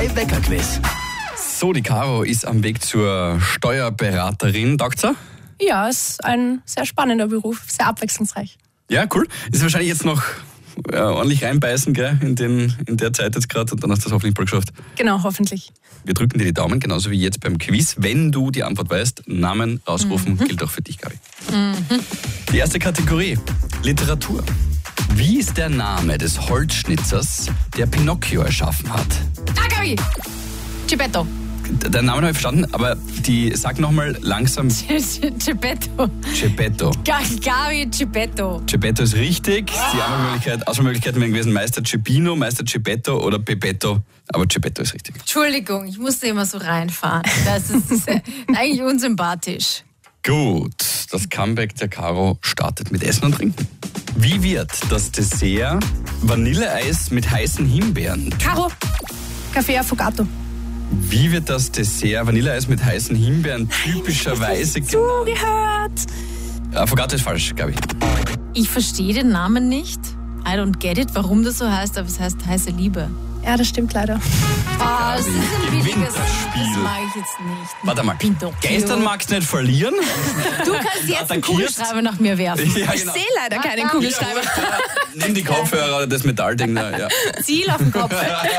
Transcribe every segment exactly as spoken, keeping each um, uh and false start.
Drei-Wecker-Quiz. So, die Caro ist am Weg zur Steuerberaterin. Taugt sie? Ja, es ist ein sehr spannender Beruf, sehr abwechslungsreich. Ja, cool. Ist wahrscheinlich jetzt noch ja, ordentlich reinbeißen, gell, in, den, in der Zeit jetzt gerade, und dann hast du das hoffentlich bald geschafft. Genau, hoffentlich. Wir drücken dir die Daumen, genauso wie jetzt beim Quiz. Wenn du die Antwort weißt, Namen ausrufen, mhm. gilt auch für dich, Gabi. Mhm. Die erste Kategorie, Literatur. Wie ist der Name des Holzschnitzers, der Pinocchio erschaffen hat? Ah, Gabi! Geppetto. Den Namen habe ich verstanden, aber die, sag nochmal langsam. Geppetto. Geppetto. Gabi Geppetto. Geppetto ist richtig. Die Auswahlmöglichkeit, Auswahlmöglichkeiten wären gewesen Meister Geppino, Meister Geppetto oder Pepetto. Aber Geppetto ist richtig. Entschuldigung, ich musste immer so reinfahren. Das ist eigentlich unsympathisch. Gut, das Comeback der Caro startet mit Essen und Trinken. Wie wird das Dessert Vanilleeis mit heißen Himbeeren? Caro. Kaffee Affogato. Wie wird das Dessert Vanilleeis mit heißen Himbeeren typischerweise genannt? Zugehört. Affogato ist falsch, glaube ich. Ich verstehe den Namen nicht. I don't get it, warum das so heißt, aber es heißt heiße Liebe. Ja, das stimmt leider. Oh, das ist ein billiges das Spiel. Das mag ich jetzt nicht. Warte mal, gestern magst du nicht verlieren? Du kannst jetzt einen Kugelschreiber nach mir werfen. Ja, Ich genau. sehe leider keinen Kugelschreiber. Ja, nimm die Kopfhörer oder das Metallding da. Ja. Ziel auf den Kopf.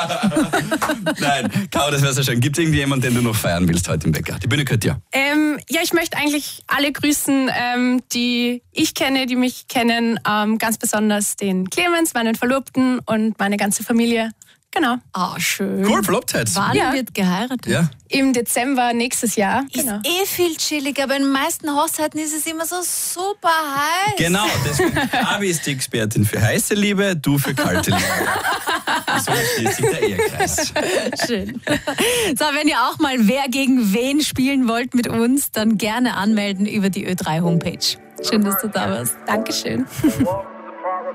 Nein, Caro, das wäre sehr schön. Gibt es irgendjemanden, den du noch feiern willst heute im Bäcker? Die Bühne gehört dir. Ähm, ja, ich möchte eigentlich alle grüßen, ähm, die ich kenne, die mich kennen. Ähm, ganz besonders den Clemens, meinen Verlobten und meine ganze Familie. Genau. Ah, oh, schön. Cool, Verlobtheit. Wann Ja. wird geheiratet? Ja. Im Dezember nächstes Jahr. Ist Genau. eh viel chillig, aber in den meisten Hochzeiten ist es immer so super heiß. Genau, deswegen Gabi ist die Expertin für heiße Liebe, du für kalte Liebe. So schließt sich der Ehekreis. Schön. So, wenn ihr auch mal Wer gegen wen spielen wollt mit uns, dann gerne anmelden über die Ö drei Homepage. Schön, dass du da warst. Dankeschön.